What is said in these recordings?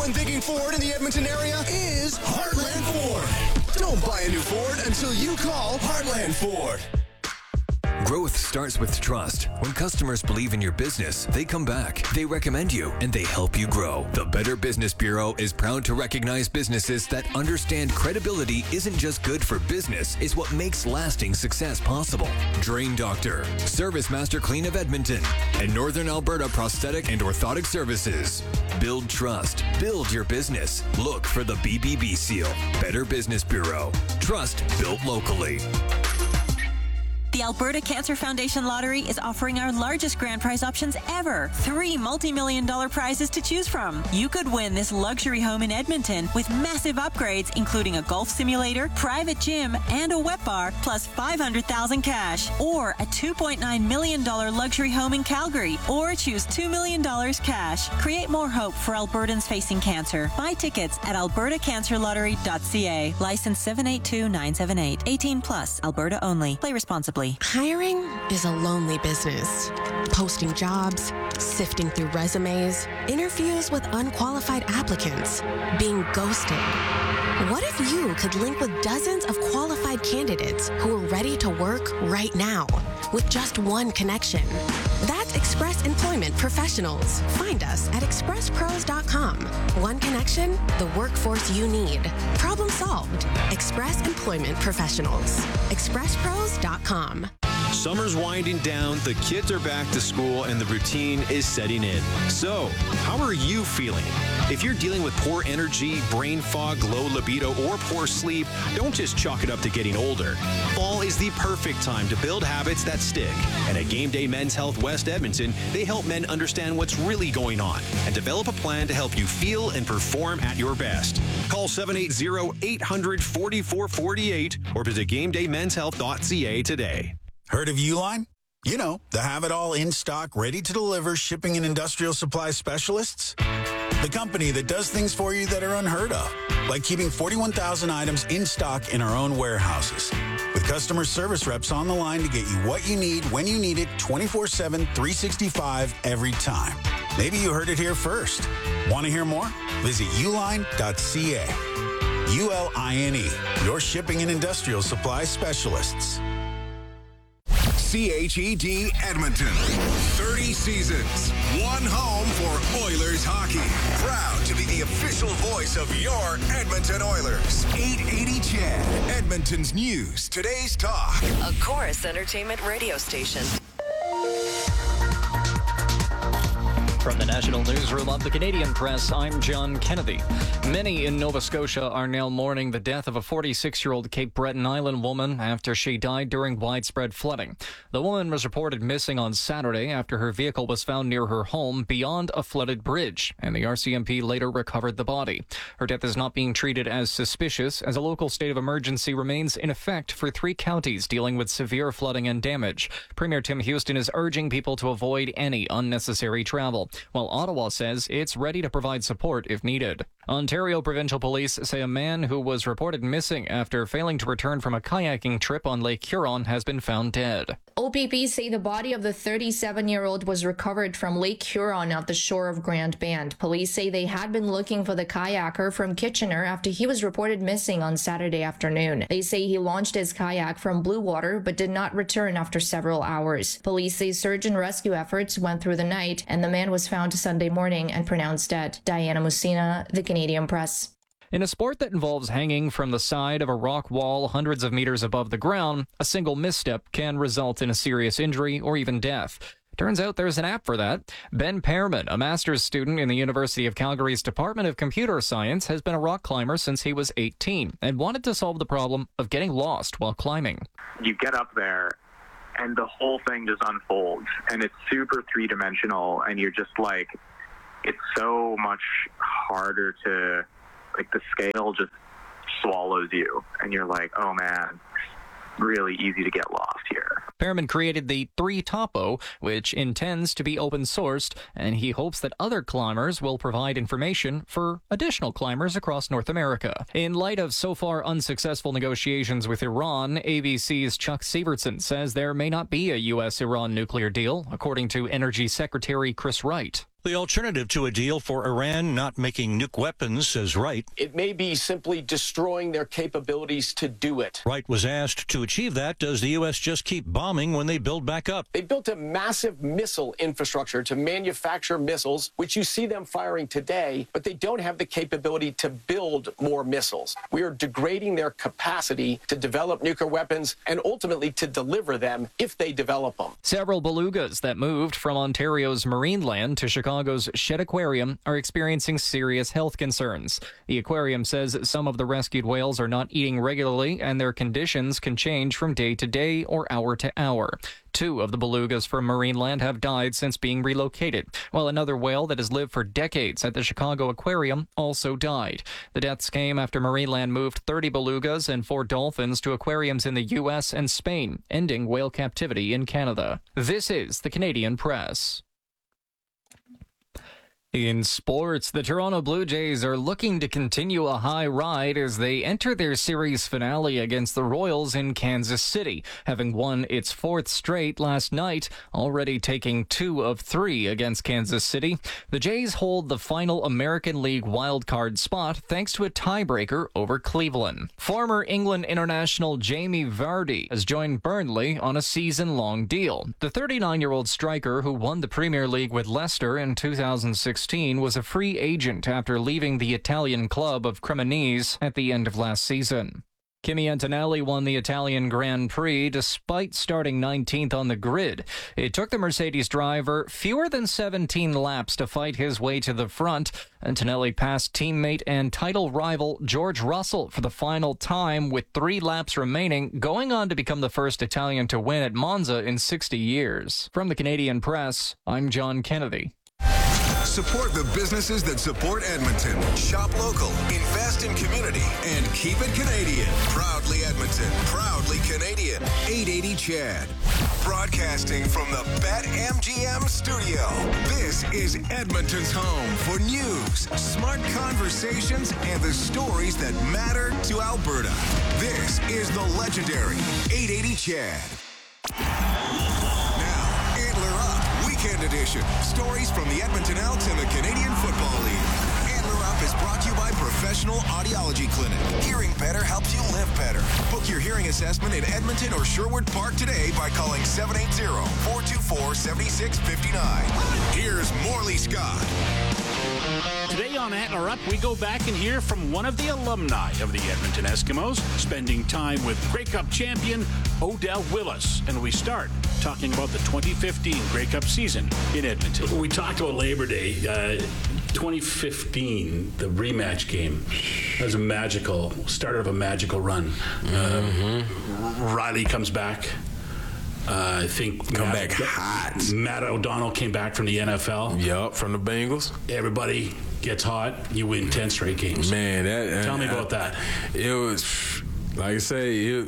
When thinking Ford in the Edmonton area is Heartland Ford. Don't buy a new Ford until you call Heartland Ford. Growth starts with trust. When customers believe in your business, they come back, they recommend you, and they help you grow. The Better Business Bureau is proud to recognize businesses that understand credibility isn't just good for business, it's what makes lasting success possible. Drain Doctor, Service Master Clean of Edmonton, and Northern Alberta Prosthetic and Orthotic Services. Build trust. Build your business. Look for the BBB seal. Better Business Bureau. Trust built locally. The Alberta Cancer Foundation Lottery is offering our largest grand prize options ever. 3 multi-million-dollar prizes to choose from. You could win this luxury home in Edmonton with massive upgrades, including a golf simulator, private gym, and a wet bar, plus $500,000 cash. Or a $2.9 million luxury home in Calgary. Or choose $2 million cash. Create more hope for Albertans facing cancer. Buy tickets at albertacancerlottery.ca. License 782978. 18 plus. Alberta only. Play responsibly. Hiring is a lonely business. Posting jobs, sifting through resumes, interviews with unqualified applicants, being ghosted. What if you could link with dozens of qualified candidates who are ready to work right now with just one connection? That's Express Employment Professionals. Find us at expresspros.com. One connection, the workforce you need. Problem solved. Express Employment Professionals. expresspros.com. Summer's winding down, the kids are back to school, and the routine is setting in. So, how are you feeling? If you're dealing with poor energy, brain fog, low libido, or poor sleep, don't just chalk it up to getting older. Fall is the perfect time to build habits that stick. And at Game Day Men's Health West Edmonton, they help men understand what's really going on and develop a plan to help you feel and perform at your best. Call 780-800-4448 or visit GameDayMen'sHealth.ca today. Heard of Uline? You know, the have-it-all in-stock, ready-to-deliver shipping and industrial supply specialists. The company that does things for you that are unheard of, like keeping 41,000 items in stock in our own warehouses. With customer service reps on the line to get you what you need, when you need it, 24/7, 365, every time. Maybe you heard it here first. Want to hear more? Visit uline.ca. ULINE, your shipping and industrial supply specialists. CHED Edmonton. 30 seasons. One home for Oilers hockey. Proud to be the official voice of your Edmonton Oilers. 880 CHED. Edmonton's news. Today's talk. A Chorus Entertainment radio station. From the National Newsroom of the Canadian Press, I'm John Kennedy. Many in Nova Scotia are now mourning the death of a 46-year-old Cape Breton Island woman after she died during widespread flooding. The woman was reported missing on Saturday after her vehicle was found near her home beyond a flooded bridge, and the RCMP later recovered the body. Her death is not being treated as suspicious, as a local state of emergency remains in effect for 3 counties dealing with severe flooding and damage. Premier Tim Houston is urging people to avoid any unnecessary travel, while Ottawa says it's ready to provide support if needed. Ontario Provincial Police say a man who was reported missing after failing to return from a kayaking trip on Lake Huron has been found dead. OPP say the body of the 37-year-old was recovered from Lake Huron at the shore of Grand Band. Police say they had been looking for the kayaker from Kitchener after he was reported missing on Saturday afternoon. They say he launched his kayak from Blue Water but did not return after several hours. Police say search and rescue efforts went through the night and the man was found Sunday morning and pronounced dead. Diana Musina, The Canadian Press. In a sport that involves hanging from the side of a rock wall hundreds of meters above the ground, a single misstep can result in a serious injury or even death. Turns out there's an app for that. Ben Pearman, a master's student in the University of Calgary's Department of Computer Science, has been a rock climber since he was 18 and wanted to solve the problem of getting lost while climbing. You get up there and the whole thing just unfolds, and it's super three-dimensional, and you're just like, it's so much harder to, like, the scale just swallows you, and you're like, oh man, really easy to get lost here. Pearman created the 3Topo, which intends to be open sourced, and he hopes that other climbers will provide information for additional climbers across North America. In light of so far unsuccessful negotiations with Iran, ABC's Chuck Sievertson says there may not be a U.S.-Iran nuclear deal, according to Energy Secretary Chris Wright. The alternative to a deal for Iran not making nuke weapons, says Wright. It may be simply destroying their capabilities to do it. Wright was asked, to achieve that, does the U.S. just keep bombing when they build back up? They built a massive missile infrastructure to manufacture missiles, which you see them firing today, but they don't have the capability to build more missiles. We are degrading their capacity to develop nuclear weapons and ultimately to deliver them if they develop them. Several belugas that moved from Ontario's Marineland to Chicago's Shedd Aquarium are experiencing serious health concerns. The aquarium says some of the rescued whales are not eating regularly and their conditions can change from day to day or hour to hour. 2 of the belugas from Marineland have died since being relocated, while another whale that has lived for decades at the Chicago Aquarium also died. The deaths came after Marineland moved 30 belugas and 4 dolphins to aquariums in the U.S. and Spain, ending whale captivity in Canada. This is the Canadian Press. In sports, the Toronto Blue Jays are looking to continue a high ride as they enter their series finale against the Royals in Kansas City, having won its 4th straight last night, already taking 2 of 3 against Kansas City. The Jays hold the final American League wildcard spot thanks to a tiebreaker over Cleveland. Former England international Jamie Vardy has joined Burnley on a season-long deal. The 39-year-old striker who won the Premier League with Leicester in 2016 was a free agent after leaving the Italian club of Cremonese at the end of last season. Kimi Antonelli won the Italian Grand Prix despite starting 19th on the grid. It took the Mercedes driver fewer than 17 laps to fight his way to the front. Antonelli passed teammate and title rival George Russell for the final time with 3 laps remaining, going on to become the first Italian to win at Monza in 60 years. From the Canadian Press, I'm John Kennedy. Support the businesses that support Edmonton. Shop local, invest in community, and keep it Canadian. Proudly Edmonton, proudly Canadian. 880 CHED. Broadcasting from the BetMGM studio. This is Edmonton's home for news, smart conversations, and the stories that matter to Alberta. This is the legendary 880 CHED. Weekend edition. Stories from the Edmonton Elks and the Canadian Football League. Antler Up is brought to you by Professional Audiology Clinic. Hearing better helps you live better. Book your hearing assessment in Edmonton or Sherwood Park today by calling 780-424-7659. Here's Morley Scott. Today on Antler Up, we go back and hear from one of the alumni of the Edmonton Eskimos, spending time with Grey Cup champion Odell Willis. And we start talking about the 2015 Grey Cup season in Edmonton. We talked about Labor Day. 2015, the rematch game, that was a magical, start of a magical run. Riley comes back. I think back hot. Matt O'Donnell came back from the NFL. Yup, from the Bengals. Everybody gets hot. You win 10 straight games. Man, tell me about that. It was, like I say, it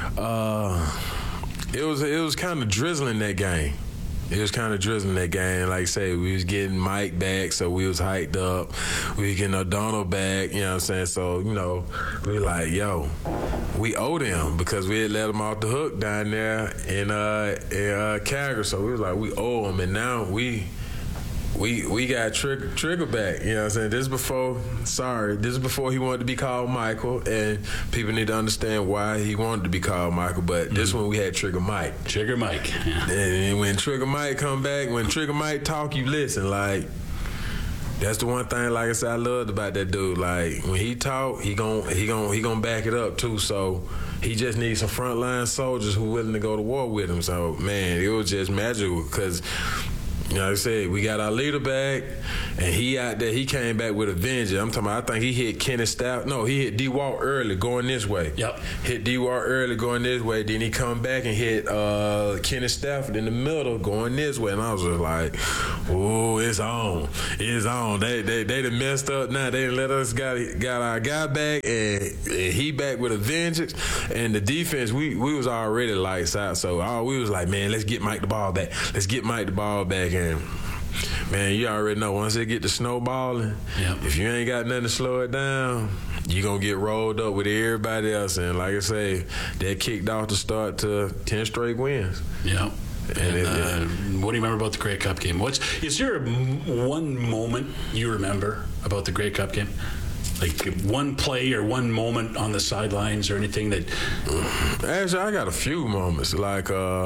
was kind of drizzling that game. It was kind of drizzling that game. Like I say, we was getting Mike back, so we was hyped up. We was getting O'Donnell back, you know what I'm saying? So, you know, we like, yo, we owe them because we had let them off the hook down there in Calgary. So we was like, we owe them. And now we got Trigger back, you know what I'm saying? This is before he wanted to be called Michael, and people need to understand why he wanted to be called Michael, but this one we had Trigger Mike. Trigger Mike. And when Trigger Mike come back, when Trigger Mike talk, you listen. Like, that's the one thing, like I said, I loved about that dude. Like, when he talk, he gon' back it up too, so he just needs some frontline soldiers who willing to go to war with him. So, man, it was just magical because, you know, like I said, we got our leader back, and he out there, he came back with a vengeance. I'm talking about, I think he hit Kenneth Stafford. No, he hit D-Walt early going this way. Yep. Hit D-Walt early going this way. Then he come back and hit Kenneth Stafford in the middle going this way. And I was just like, oh, it's on. It's on. They done messed up now. They done let us got our guy back, and he back with a vengeance. And the defense, we was already lights out. So we was like, man, let's get Mike the ball back. Let's get Mike the ball back. And, man, you already know, once they get to snowballing, if you ain't got nothing to slow it down, you going to get rolled up with everybody else. And like I say, that kicked off the start to 10 straight wins. Yeah. And what do you remember about the Grey Cup game? Is there one moment you remember about the Grey Cup game? Like one play or one moment on the sidelines or anything that... Actually, I got a few moments. Like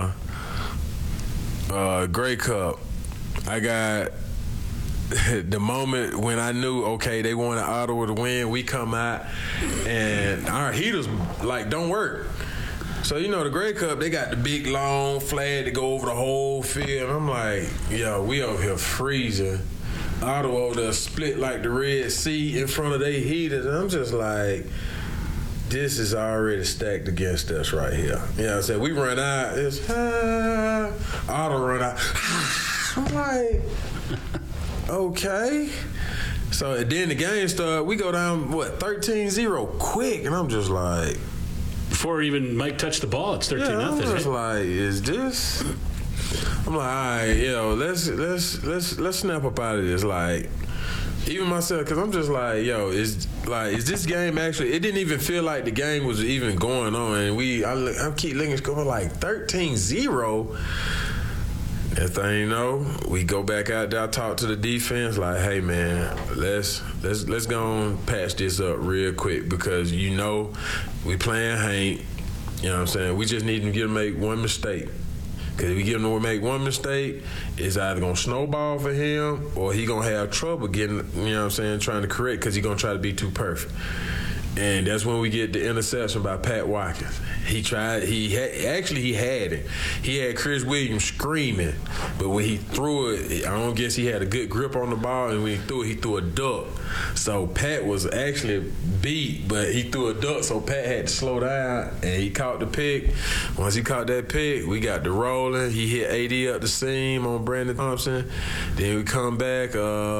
Grey Cup. I got the moment when I knew, okay, they wanted Ottawa to win. We come out and our heaters don't work. So, the Grey Cup, they got the big, long flag to go over the whole field. I'm like, yo, we over here freezing. Ottawa over there split like the Red Sea in front of their heaters. And I'm just like, this is already stacked against us right here. You know what I'm saying? We run out. It's, Ottawa run out. I'm like, okay. So then the game started. We go down, 13-0 quick. And I'm just like... Before even Mike touched the ball, it's 13-0. Yeah, I'm just like, is this... I'm like, all right, let's snap up out of this. Like, even myself, because I'm just like, is this game actually? It didn't even feel like the game was even going on, and I keep looking, it's going like 13-0. That thing, we go back out there, I talk to the defense, like, hey man, let's go and patch this up real quick because we playing Hank. You know what I'm saying? We just need to get him to make one mistake. Because if we get him to make one mistake, it's either going to snowball for him or he going to have trouble getting, trying to correct because he's going to try to be too perfect. And that's when we get the interception by Pat Watkins. He tried. He had it. He had Chris Williams screaming, but when he threw it, I don't guess he had a good grip on the ball. And when he threw a duck. So Pat was actually beat, but he threw a duck. So Pat had to slow down, and he caught the pick. Once he caught that pick, we got the rolling. He hit AD up the seam on Brandon Thompson. Then we come back.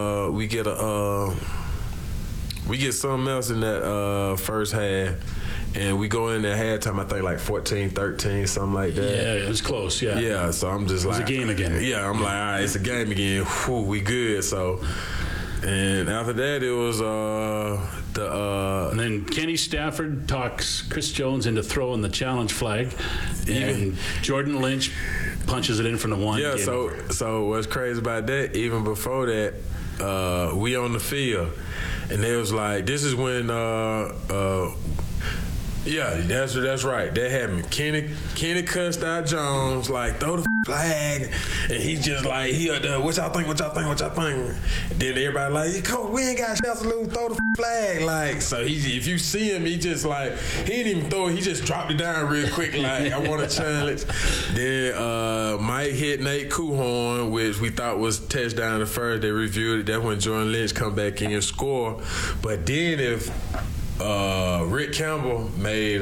We get something else in that first half, and we go in at halftime, I think like 14-13, something like that. Yeah, it was close, yeah. Yeah, so I'm just like... It was a game again. Yeah, I'm like, all right, it's a game again. Whew, we good, so... And after that, it was and then Kenny Stafford talks Chris Jones into throwing the challenge flag. Yeah. Even Jordan Lynch punches it in from the one. Yeah, so what's crazy about that, even before that, we on the field. And they was like, this is when, that's right. That happened. Kenny cussed out Jones, like, throw the flag. And he's just like, what y'all think? And then everybody like, coach, we ain't got shit to lose, throw the flag. Like, so if you see him, he just like, he didn't even throw it, he just dropped it down real quick, like, I want to challenge. Then Mike hit Nate Kuhorn, which we thought was touchdown at first. They reviewed it. That's when Jordan Lynch come back in and score. But then if Rick Campbell made,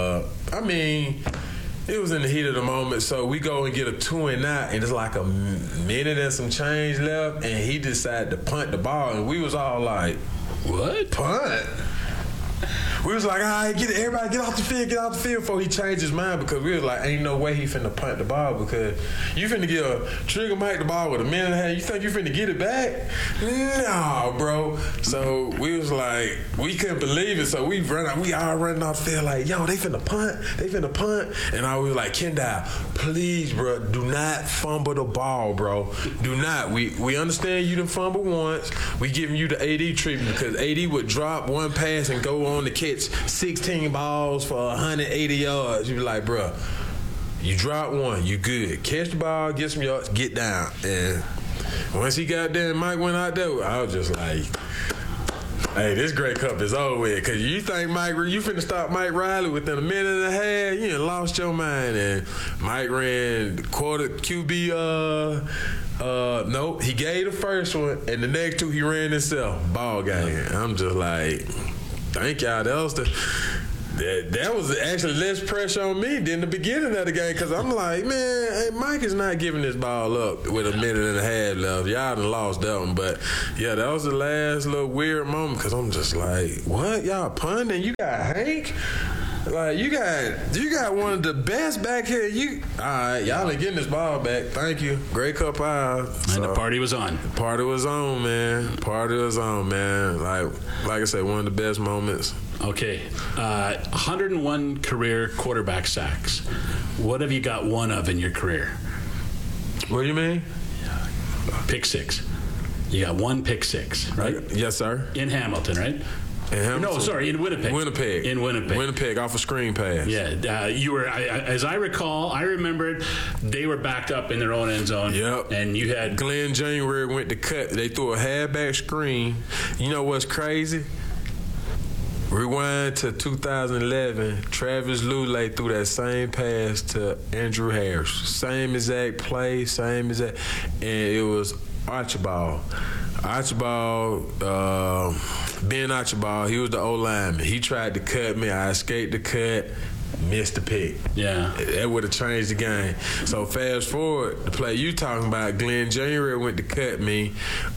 it was in the heat of the moment, so we go and get a 2-and-out, and it's like a minute and some change left, and he decided to punt the ball, and we was all like, what? Punt? We was like, all right, everybody get off the field before he changed his mind, because we was like, ain't no way he finna punt the ball, because you finna give a Trigger Mike the ball with a minute and a half. You think you finna get it back? No, bro. So we was like, we couldn't believe it, so we all running off the field like, yo, they finna punt. And I was like, Kendall, please, bro, do not fumble the ball, bro. Do not. We understand you done fumble once. We giving you the AD treatment, because AD would drop one pass and go on to catch 16 balls for 180 yards. You be like, bro, you drop one, you good. Catch the ball, get some yards, get down. And once he got there and Mike went out there, I was just like, hey, this Grey Cup is over with. Because you think you finna stop Mike Riley within a minute and a half, you done lost your mind. And Mike ran quarter QB, nope, he gave the first one, and the next two he ran himself. Ball game. I'm just like, thank y'all. That was actually less pressure on me than the beginning of the game, because I'm like, man, hey, Mike is not giving this ball up with a minute and a half left. Y'all done lost that one. But, yeah, that was the last little weird moment, because I'm just like, what? Y'all punting? You got Hank? Like, you got one of the best back here. All right, y'all ain't getting this ball back. Thank you. Grey Cup out. And the party was on. The party was on, man. Like I said, one of the best moments. Okay. 101 career quarterback sacks. What have you got one of in your career? What do you mean? Pick six. You got one pick six, right? Yes, sir. In Hamilton, right? No, sorry, in Winnipeg. In Winnipeg. Winnipeg, off a screen pass. Yeah, you were. As I recall, I remembered they were backed up in their own end zone. Yep. And you had Glenn January went to cut. They threw a halfback screen. You know what's crazy? Rewind to 2011. Travis Lulay threw that same pass to Andrew Harris. Same exact play, same exact, and it was Archibald. Ben Archibald, he was the O-lineman. He tried to cut me. I escaped the cut, missed the pick. Yeah. That would have changed the game. So fast forward, the play you talking about, Glenn January went to cut me.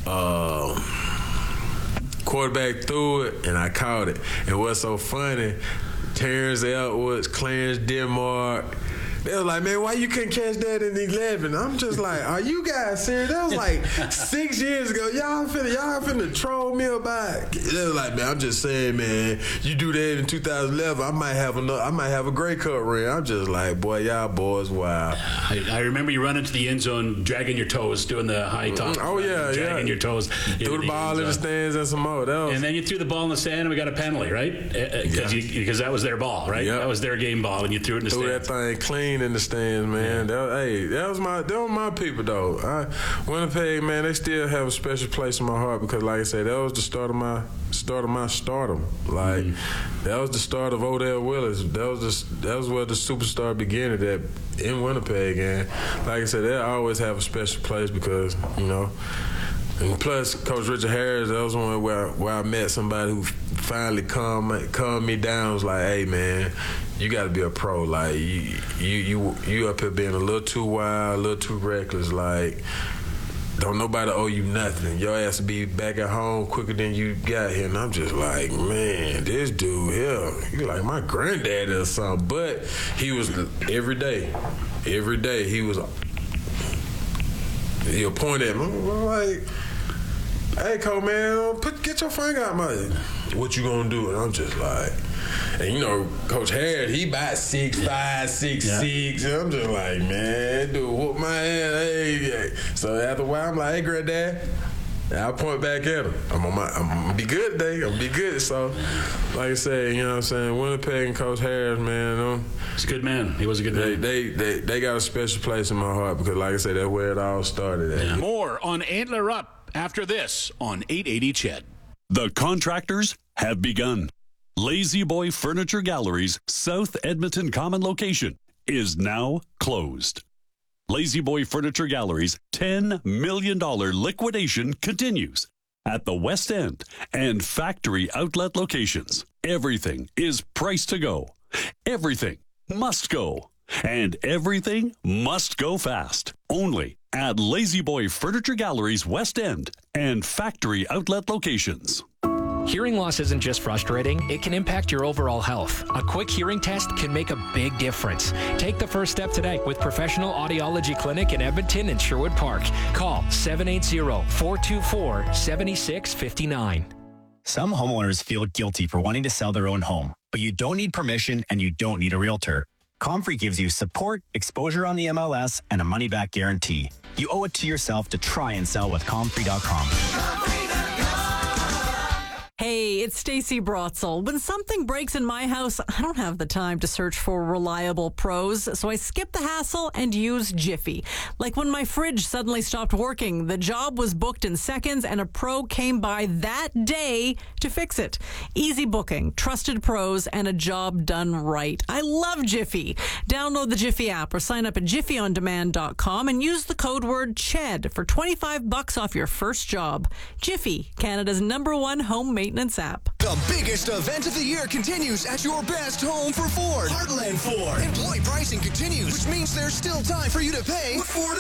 Quarterback threw it, and I caught it. And what's so funny, Terrence Edwards, Clarence Denmark, they was like, man, why you couldn't catch that in 11? I'm just like, are you guys serious? That was like 6 years ago. Y'all finna troll me about. They was like, man, I'm just saying, man, you do that in 2011, I might have a Grey Cup ring. I'm just like, boy, y'all boys, wow. I remember you run into the end zone, dragging your toes, doing the high top. Oh yeah, dragging your toes. Threw the ball in the stands and some more. And then you threw the ball in the sand, and we got a penalty, right? Because that was their ball, right? Yep. That was their game ball, and you threw it in the stands. Threw that thing clean in the stands, man. That was my people though. Winnipeg, man, they still have a special place in my heart because, like I said, that was the start of my stardom. Like that was the start of Odell Willis. That was where the superstar began in Winnipeg, and like I said, they always have a special place because And plus, Coach Richard Harris, that was one where I met somebody who finally calmed me down. Was like, hey man, you got to be a pro. Like you up here being a little too wild, a little too reckless. Like, don't nobody owe you nothing. Your ass to be back at home quicker than you got here. And I'm just like, man, this dude here, he like my granddad or something. But he was every day he was. He'll point at me. I'm like, hey, Cole, man, get your finger out my. What you gonna do? And I'm just like, and Coach Harris, he about 6'5", 6'6", and I'm just like, man, dude, whoop my hand. Hey. So after a while, I'm like, hey, granddad. And I point back at him. I'm gonna be good today. I'm gonna be good. So, like I said, you know what I'm saying, Winnipeg and Coach Harris, man, he's a good man. He was a good man. They got a special place in my heart because, like I said, that's where it all started at. Yeah. More on Antler Up after this on 880 CHED. The contractors have begun. Lazy Boy Furniture Gallery's South Edmonton Common location is now closed. Lazy Boy Furniture Gallery's $10 million liquidation continues at the West End and factory outlet locations. Everything is priced to go. Everything must go. And everything must go fast. Only at Lazy Boy Furniture Gallery's West End and factory outlet locations. Hearing loss isn't just frustrating, it can impact your overall health. A quick hearing test can make a big difference. Take the first step today with Professional Audiology Clinic in Edmonton and Sherwood Park. Call 780-424-7659. Some homeowners feel guilty for wanting to sell their own home, but you don't need permission and you don't need a realtor. Comfrey gives you support, exposure on the MLS, and a money-back guarantee. You owe it to yourself to try and sell with Comfrey.com. Hey, it's Stacey Brotzel. When something breaks in my house, I don't have the time to search for reliable pros, so I skip the hassle and use Jiffy. Like when my fridge suddenly stopped working, the job was booked in seconds and a pro came by that day to fix it. Easy booking, trusted pros, and a job done right. I love Jiffy. Download the Jiffy app or sign up at jiffyondemand.com and use the code word CHED for $25 off your first job. Jiffy, Canada's #1 home maintenance app. The biggest event of the year continues at your best home for Ford. Heartland Ford. Employee pricing continues, which means there's still time for you to pay with Ford